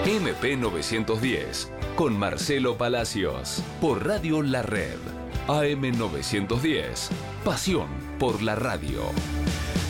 MP910 con Marcelo Palacios por Radio La Red. AM910. Pasión por la radio.